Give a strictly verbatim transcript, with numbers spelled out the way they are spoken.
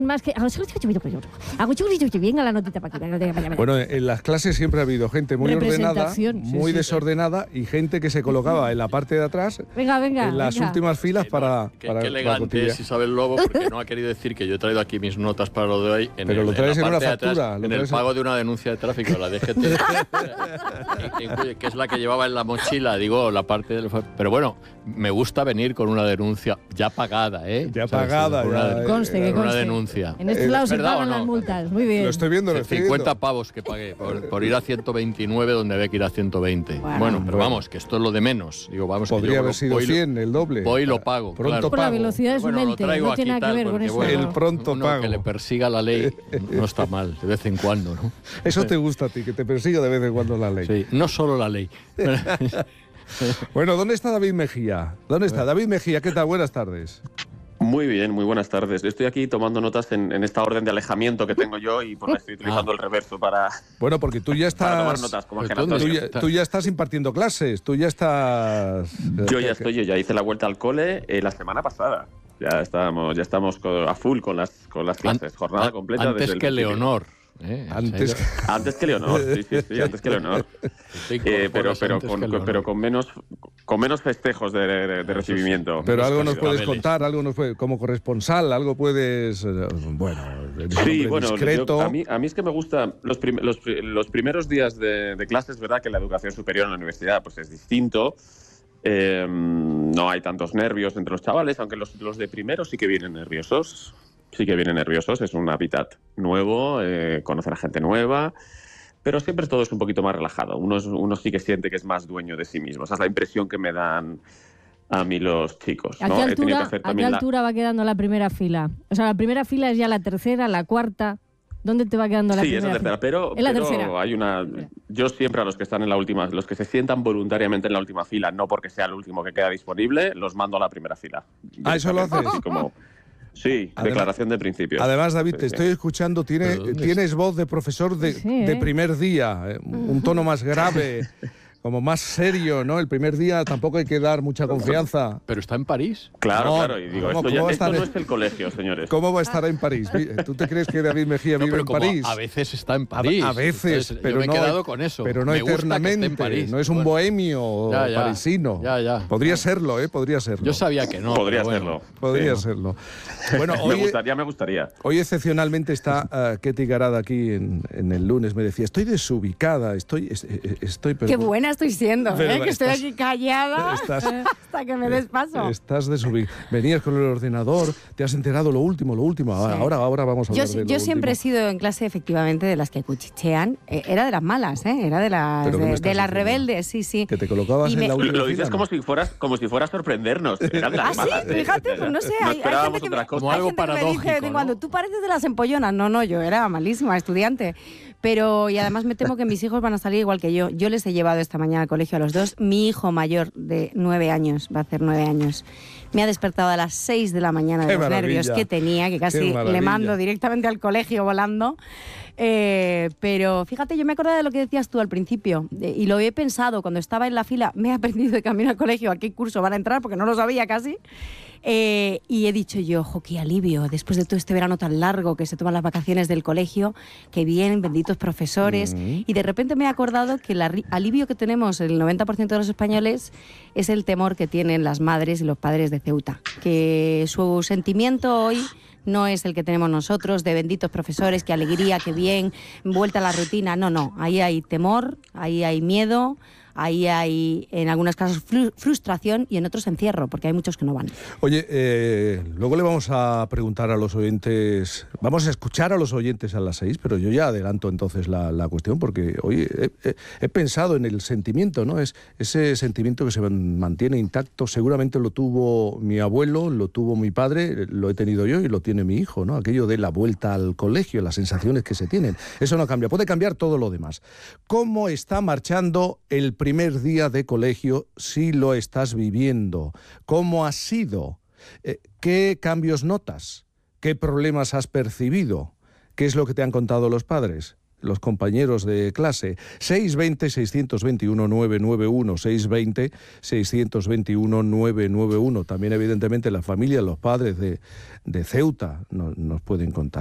más que... Venga la notita para aquí. Bueno, en las clases siempre ha habido gente muy ordenada, Sí, muy sí, desordenada y gente que se colocaba en la parte de atrás, venga, venga, en las venga. últimas filas Sí, para... no, qué, para qué la elegante cotilla. es Isabel Lobo, porque no ha querido decir que yo he traído aquí mis notas para lo de hoy. En Pero el, lo traes en, en la una parte de atrás, factura, lo en el traes en- pago de una denuncia de tráfico, la D G T, que, que es la que llevaba en la mochila, digo, la parte del... Pero bueno, me gusta venir con una denuncia ya pagada, ¿eh? Ya ¿Sabes? pagada, Con una, ya, Conste, que eh, con una conste. denuncia. En este Eh, lado se ¿verdad o pagan no? las multas. Muy bien. Lo estoy viendo, lo estoy cincuenta viendo. pavos que pagué por, por ir a ciento veintinueve donde había que ir a ciento veinte. Bueno. Bueno, pero Bueno. vamos, que esto es lo de menos. Digo, vamos, que Podría yo haber sido voy, cien, el doble. voy y lo pago, Pronto claro. Por la pago. velocidad de su Bueno, lo mente, traigo no aquí tiene nada tal, que ver con porque, eso. bueno, El pronto uno pago. que le persiga la ley no está mal, de vez en cuando, ¿no? Eso te gusta a ti, que te persiga de vez en cuando la ley. Sí, no solo la ley. Bueno, ¿dónde está David Mejía? ¿Dónde está? David Mejía, ¿qué tal? Buenas tardes. Muy bien, muy buenas tardes. Estoy aquí tomando notas en, en esta orden de alejamiento que tengo yo y pues estoy utilizando Ah. el reverso para, Bueno, porque tú ya para tomar estás... notas. Como Pero que ¿dónde Tú Antonio. ya, tú ya estás impartiendo clases, tú ya estás... Yo ya estoy, yo ya hice la vuelta al cole eh, la semana pasada. Ya estamos, ya estamos co- a full con las, con las clases. Jornada An- completa Antes desde el que principio. Leonor. ¿eh? Antes... Antes que Leonor, sí, sí, sí, antes que Leonor. Te Eh, pero, incorporas pero, antes con, que Leonor. pero con menos con menos festejos de, de- de recibimiento. Pero algo nos Los puedes claveles. contar, algo nos puede, como corresponsal, algo puedes, eh, bueno, eres un Sí, hombre bueno, discreto. yo- a, mí, a mí es que me gusta los, prim- los, pri- los primeros días de, de clase, es verdad que la educación superior en la universidad pues es distinto. Eh, no hay tantos nervios entre los chavales, aunque los, los de primero sí que vienen nerviosos. Sí que vienen nerviosos, es un hábitat nuevo, eh, conocer a gente nueva, pero siempre todo es un poquito más relajado. Uno, es- uno sí que siente que es más dueño de sí mismo. Esa es la impresión que me dan a mí los chicos. ¿A ¿no? qué He tenido que altura, hacer ¿a qué también la- altura va quedando la primera fila? O sea, la primera fila es ya la tercera, la cuarta. ¿Dónde te va quedando la Sí, es primera la tercera, fila? pero, Es la pero tercera. hay una. Yo siempre a los que están en la última, los que se sientan voluntariamente en la última fila, no porque sea el último que queda disponible, los mando a la primera fila. Ah, ¿eso lo haces? Así como, sí, Además- declaración de principios. Además, David, Sí, te sí. estoy escuchando, tiene, ¿Pero dónde tienes voz de profesor de, Sí, ¿eh? de primer día, eh, un tono más grave, como más serio, ¿no? El primer día tampoco hay que dar mucha confianza. ¿Pero está en París? Claro, No, claro, y digo, ¿cómo- esto, cómo ya- va a esto estar no en- es el colegio, señores. ¿Cómo va a estar en París? ¿Tú te crees que David Mejía No, vive pero en como París? a veces está en A- París. a veces, Entonces, pero yo me no, he quedado con eso. pero no Me gusta que esté en eternamente. París. No es un Bueno, bohemio Ya, ya. parisino. Ya, ya. Podría serlo, ¿eh? Podría serlo. Yo sabía que no. Podría pero bueno. serlo. Podría Sí. serlo. Bueno, Me hoy, gustaría, me gustaría. hoy excepcionalmente está uh, Ketty Garada aquí en, en el lunes. Me decía, estoy desubicada, estoy... es- es- estoy pero- Qué buena estoy siendo, Pero ¿eh? que estoy estás- aquí callada estás- hasta que me des paso. Estás desubicada. Venías con el ordenador, te has enterado lo último, lo último. Ahora, Sí. ahora, ahora vamos a Yo, hablar de lo yo siempre he último. sido en clase, efectivamente, de las que cuchichean. Eh, era de las malas, ¿eh? Era de las, ¿Pero qué me de, estás de las diciendo? rebeldes, sí, sí. Que te colocabas Y en me- la Lo, última lo dices fila, ¿no? como si fueras como si fuera a sorprendernos. Eran de las Ah, sí, malas, ¿eh? fíjate, pues no sé, No hay, hay esperábamos gente que, me, otra cosa. Como hay algo gente que me dice paradójico, de vez en cuando, ¿no? tú pareces de las empollonas. No, no, yo era malísima estudiante. Pero, y además me temo que mis hijos van a salir igual que yo. Yo les he llevado esta mañana al colegio a los dos. Mi hijo mayor, de nueve años, va a hacer nueve años, me ha despertado a las seis de la mañana de ¡Qué los nervios maravilla! que tenía, que ¡Qué casi le maravilla! mando directamente al colegio volando. Eh, pero fíjate, yo me acordaba de lo que decías tú al principio, de- y lo he pensado cuando estaba en la fila, me he aprendido de camino al colegio a qué curso van a entrar, porque no lo sabía casi. Eh, y he dicho yo, ojo, qué alivio, después de todo este verano tan largo que se toman las vacaciones del colegio, que bien, benditos profesores. Mm. Y de repente me he acordado que el arri- alivio que tenemos el noventa por ciento de los españoles es el temor que tienen las madres y los padres de Ceuta. Que su sentimiento hoy no es el que tenemos nosotros, de benditos profesores, qué alegría, qué bien, vuelta a la rutina. No, no, ahí hay temor, ahí hay miedo, ahí hay en algunos casos fru- frustración y en otros encierro, porque hay muchos que no van. Oye, eh, luego le vamos a preguntar a los oyentes, vamos a escuchar a los oyentes a las seis, pero yo ya adelanto entonces la, la cuestión, porque hoy he, he- he pensado en el sentimiento, ¿no? Es ese sentimiento que se man- mantiene intacto, seguramente lo tuvo mi abuelo, lo tuvo mi padre, lo he tenido yo y lo tiene mi hijo, ¿no? Aquello de la vuelta al colegio, las sensaciones que se tienen. Eso no cambia, puede cambiar todo lo demás. ¿Cómo está marchando el primer día de colegio si lo estás viviendo? ¿Cómo ha sido? Eh, ¿Qué cambios notas? ¿Qué problemas has percibido? ¿Qué es lo que te han contado los padres? los compañeros de clase. seis veinte, seiscientos veintiuno, novecientos noventa y uno, seis veinte, seiscientos veintiuno, novecientos noventa y uno. También, evidentemente, la familia, los padres de, de Ceuta nos, nos pueden contar.